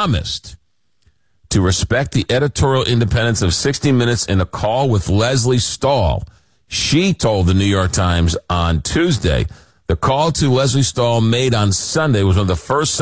promised to respect the editorial independence of 60 Minutes in a call with Lesley Stahl. She told the New York Times on Tuesday, the call to Lesley Stahl made on Sunday was one of the first